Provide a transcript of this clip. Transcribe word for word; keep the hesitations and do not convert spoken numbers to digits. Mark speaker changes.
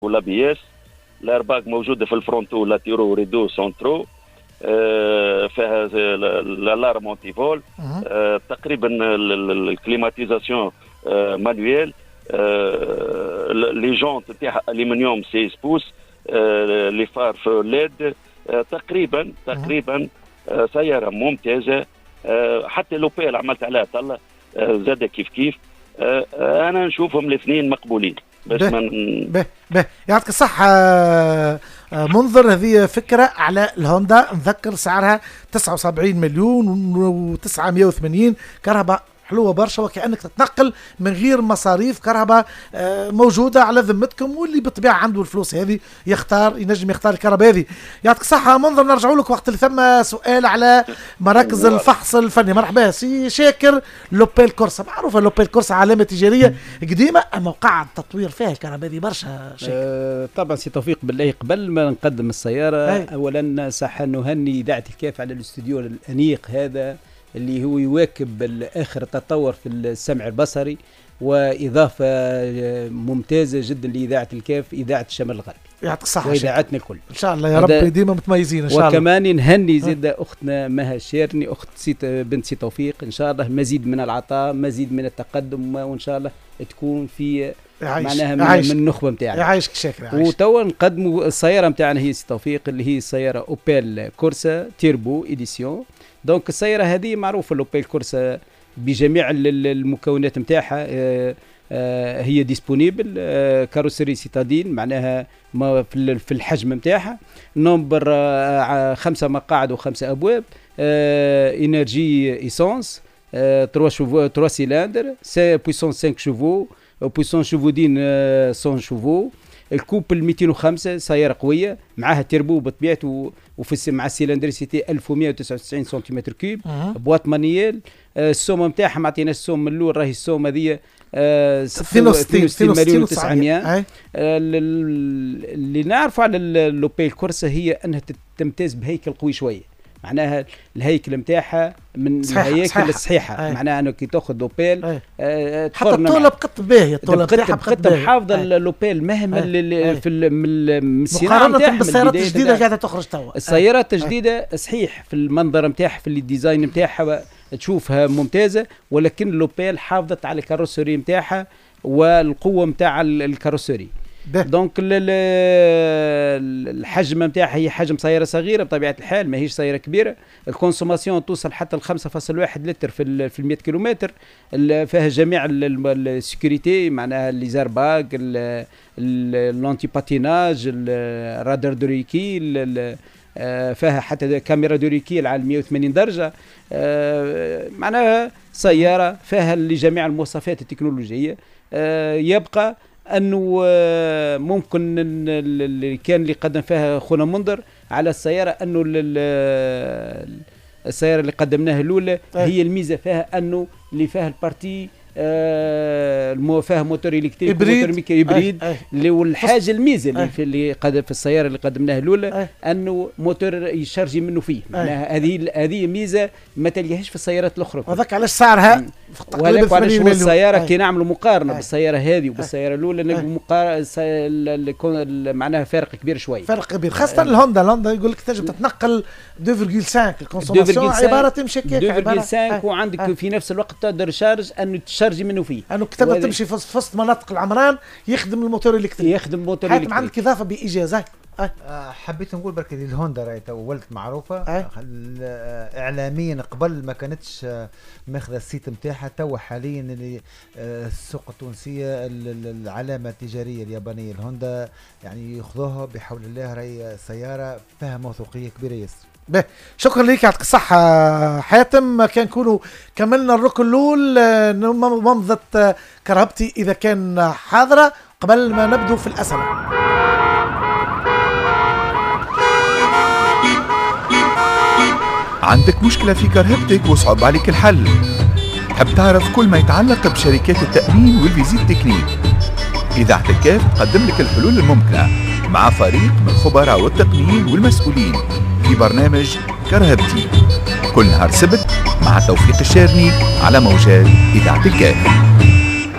Speaker 1: ولا بياس. الارباك موجوده في الفرونتو لاتيرو ريدو سونترو. آه فيها الالارم اونتي فول. آه تقريبا الكليماتيزاسيون آه مانويل. آه لي جونت تاعها الومنيوم ستة بوس. آه لي فار في ليد. آه تقريبا تقريبا آه سياره ممتازه. آه حتى لوبيل عملت عليها طلع آه زاد كيف كيف. آه انا نشوفهم الاثنين مقبولين.
Speaker 2: باش من به به يعطيك الصحة منظر. هذه فكرة على الهوندا، نذكر سعرها تسعة وسبعين مليون وتسعمائة وثمانين. كهرباء حلوة برشا، وكأنك تتنقل من غير مصاريف. كهرباء موجودة على ذمتكم، واللي بالطبيعة عنده الفلوس هذه يختار، ينجم يختار الكهرباء هذه. يعطيك الصحة منظر. نرجعوا لك وقت اللي ثم سؤال على مراكز الفحص الفني. مرحبا سي شاكر. لوبيل كورسا معروفة، لوبيل كورسا علامة تجارية قديمة، أما وقع التطوير فيها الكهرباء هذه برشا. شاكر
Speaker 3: أه طبعا سي توفيق بالله. قبل ما نقدم السيارة أي. أولا صح نهني إذاعة الكاف على الاستوديو الأنيق هذا اللي هو يواكب آخر تطور في السمع البصري، وإضافة ممتازة جدا لإذاعة الكاف، إذاعة الشمال الغربي.
Speaker 2: يعطيك الصحة
Speaker 3: وإذاعتنا الكل
Speaker 2: إن شاء الله يا رب ديما متميزين إن شاء الله.
Speaker 3: وكمان نهني زاد أختنا مها الشيرني، أخت سيت بنت سي توفيق، إن شاء الله مزيد من العطاء، مزيد من التقدم، وإن شاء الله تكون في معناها من, من النخبة متاعنا.
Speaker 2: يعيشك شاكر.
Speaker 3: وتوا نقدموا السيارة متاعنا هي سي توفيق اللي هي السيارة أوبيل كورسا تيربو إديسيون. دونك السيارة هذه معروفة الأوبيل كورسا بجميع المكونات متاعها. هي ديسبونيبل. كاروسري سيتادين معناها ما في الحجم متاعها. نمبر خمسة مقاعد وخمسة أبواب. إنرجي إيسانس ثلاثة شوفو ثلاثة سيلندر. بويسونس خمسة شوفو. بويسونس شوفودين مئة شوفو. الكوبل مئتين وخمسة. سيارة قوية معها تيربو بطبيعته، وفي مع السيلندريسيتي ألف ومئة وتسعة وتسعين سنتيمتر كيوب. أه. بواط مانييل. السومه نتاعها ما عطيناش السوم من الاول، راهي السوم هذه
Speaker 2: اثنين وستين
Speaker 3: مليون وتسعمائة. اللي نعرفوا على اللوبيل كورسا هي انها تمتاز بهيكل قوي شويه، معناها الهيكل نتاعها من الهياكل الصحيحه. أي. معناها انه كي تاخذ لوبيل
Speaker 2: أه حتى الطوله بقت باهيه، الطوله
Speaker 3: نتاعها بقت محافظه اللوبيل مهما في الصناعه
Speaker 2: مقارنه بالسيارات الجديده قاعده تخرج توا.
Speaker 3: السيارات الجديده صحيح في المنظر نتاعها في الديزاين نتاعها تشوفها ممتازه، ولكن اللوبيل حافظت على الكاروسري نتاعها والقوه نتاع الكاروسري. دونك الحجم نتاعها هي حجم سياره صغيره بطبيعه الحال، ماهيش سياره كبيره. الكونسوماسيون توصل حتى ل خمسة فاصلة واحد لتر في في مئة كيلومتر. فيها جميع السيكوريتي معناها لي زارباغ، اللونتي باتيناج، الرادار دوريكي، فيها حتى كاميرا دوريكيل على مئة وثمانين درجه. معناها سياره فيها لجميع المواصفات التكنولوجيه. يبقى انه ممكن اللي كان اللي قدم فيها خونا منذر على السياره انه السياره اللي قدمناها الاولى هي الميزه فيها انه اللي فيها البارتي آه فيها موتور الكتريك موتور ميكانيكي هبريد. اللي والحاجه الميزه اللي في اللي قد في السياره اللي قدمناها الاولى انه موتور يشارجي منه فيه. معناها هذه هذه ميزه ما تلقاهاش في السيارات الاخرى.
Speaker 2: هذاك علاش سعرها
Speaker 3: ولكن علاش هو السياره كي نعملوا مقارنه بالسياره هذه وبالسياره الاولى نلقوا مقارنه معناها فرق كبير شوي،
Speaker 2: فرق كبير خاصه الهوندا. الهوندا يقول لك تنجم تتنقل اثنين فاصلة خمسة الكونسوماسيون عباره تمشي كيف
Speaker 3: اثنين فاصلة خمسة وعندك في نفس الوقت تقدر شارج انه تشارجي منه فيه.
Speaker 2: انه كتبه تمشي في وسط مناطق العمران يخدم الموتور الالكتريكي،
Speaker 3: يخدم الموتور الالكتريكي.
Speaker 2: عندك اضافه باجازه.
Speaker 4: أه حبيت نقول برك الهوندا راهي تو ولات معروفه. أه اعلاميا قبل ما كانتش ماخذه السيت نتاعها، تو حاليا اللي السوق التونسيه العلامه التجاريه اليابانيه الهوندا يعني ياخذوها بحول الله. راهي سياره فيها موثوقيه كبيره ياسر.
Speaker 2: به شكرا لك يعطيك الصحة حاتم. كان نكونوا كملنا الركن الأول ممضة كرهبتي إذا كان حاضرة قبل ما نبدو في الأسئلة.
Speaker 5: عندك مشكلة في كرهبتك وصعب عليك الحل؟ تحب تعرف كل ما يتعلق بشركات التأمين والفيزيت تكنيك؟ إذاعة الكاف تقدم لك الحلول الممكنة مع فريق من الخبراء والتقنيين والمسؤولين في برنامج كرهبتي كل نهار سبت مع توفيق الشارني على موجات إذاعة الكاف.